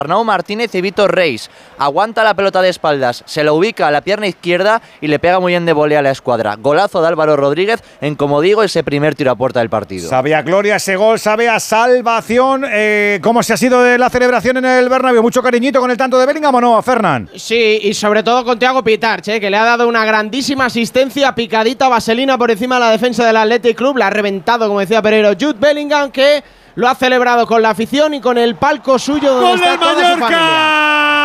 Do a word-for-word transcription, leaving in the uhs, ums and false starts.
Arnau Martínez y Víctor Reis. Aguanta la pelota de espaldas, se la ubica a la pierna izquierda y le pega muy bien de volea a la escuadra. Golazo de Álvaro Rodríguez en, como digo, ese primer tiro a puerta del partido. Sabe a gloria ese gol, sabe a salvación. Eh, ¿Cómo se ha sido de la celebración en el Bernabéu? ¿Mucho cariñito con el tanto de Bellingham o no, Fernán? Sí, y sobre todo con Thiago Pitarch, eh, que le ha dado una grandísima asistencia, picadita vaselina por encima de la defensa del Athletic Club. La ha reventado, como decía Pereiro, Jude Bellingham, que lo ha celebrado con la afición y con el palco suyo donde está toda su familia.